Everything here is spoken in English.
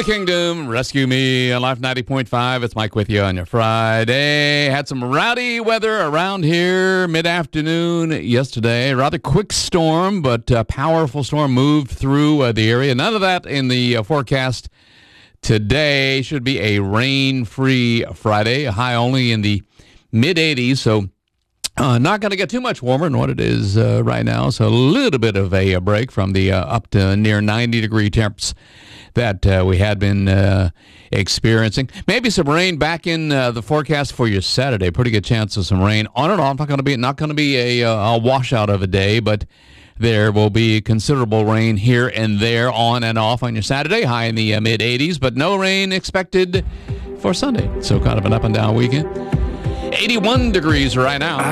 Kingdom, Rescue Me on Life 90.5. It's Mike with you on your Friday. Had some rowdy weather around here mid-afternoon yesterday. Rather quick storm, but a powerful storm moved through the area. None of that in the forecast today. Should be a rain-free Friday. A high only in the mid-80s, so not going to get too much warmer than what it is right now. So a little bit of a break from the up to near 90-degree temps that we had been experiencing. Maybe some rain back in the forecast for your Saturday. Pretty good chance of some rain on and off. Not going to be a washout of a day, but there will be considerable rain here and there on and off on your Saturday. High in the mid-80s, but no rain expected for Sunday. So kind of an up and down weekend. 81 degrees right now.